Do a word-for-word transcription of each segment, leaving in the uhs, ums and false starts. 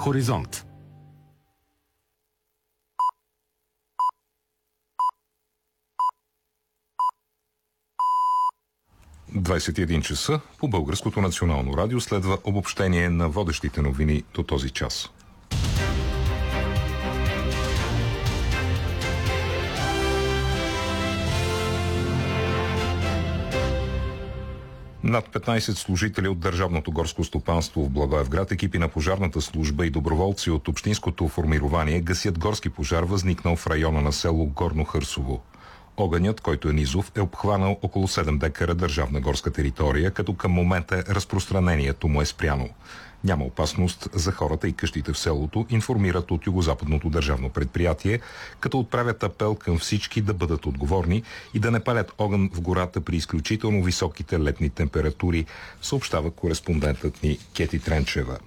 Хоризонт. двадесет и един часа по Българското национално радио следва обобщение на водещите новини до този час. Над петнадесет служители от Държавното горско стопанство в Благоевград, екипи на пожарната служба и доброволци от общинското формирование гасят горски пожар, възникнал в района на село Горно Хърсово. Огънят, който е низов, е обхванал около седем декара държавна горска територия, като към момента разпространението му е спряно. Няма опасност за хората и къщите в селото, информират от Югозападното държавно предприятие, като отправят апел към всички да бъдат отговорни и да не палят огън в гората при изключително високите летни температури, съобщава кореспондентът ни Кети Тренчева.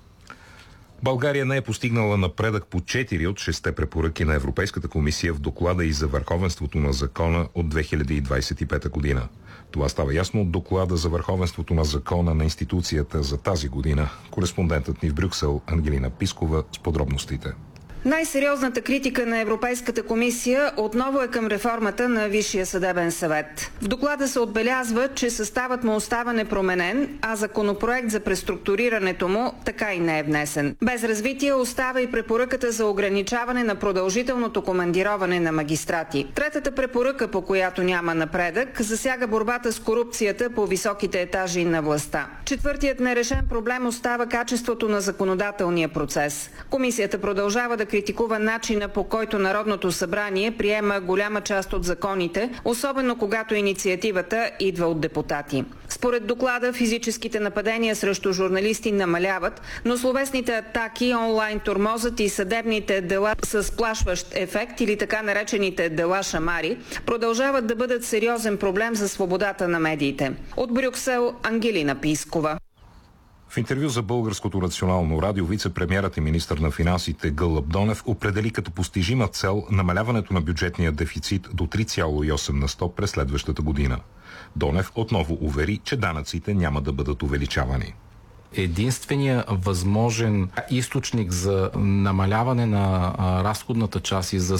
България не е постигнала напредък по четири от шестте препоръки на Европейската комисия в доклада и за върховенството на закона от две хиляди двадесет и пета година. Това става ясно от доклада за върховенството на закона на институцията за тази година. Кореспондентът ни в Брюксел Ангелина Пискова с подробностите. Най-сериозната критика на Европейската комисия отново е към реформата на Висшия съдебен съвет. В доклада се отбелязва, че съставът му остава непроменен, а законопроект за преструктурирането му така и не е внесен. Без развитие остава и препоръката за ограничаване на продължителното командироване на магистрати. Третата препоръка, по която няма напредък, засяга борбата с корупцията по високите етажи на властта. Четвъртият нерешен проблем остава качеството на законодателния процес. Комисията продължава да критикува начина, по който Народното събрание приема голяма част от законите, особено когато инициативата идва от депутати. Според доклада, физическите нападения срещу журналисти намаляват, но словесните атаки, онлайн тормозът и съдебните дела с сплашващ ефект или така наречените дела шамари продължават да бъдат сериозен проблем за свободата на медиите. От Брюксел Ангелина Пискова. В интервю за Българското национално радио вице-премиерът и министър на финансите Гълъб Донев определи като постижима цел намаляването на бюджетния дефицит до три цяло и осем на сто през следващата година. Донев отново увери, че данъците няма да бъдат увеличавани. Единственият възможен източник за намаляване на разходната част и за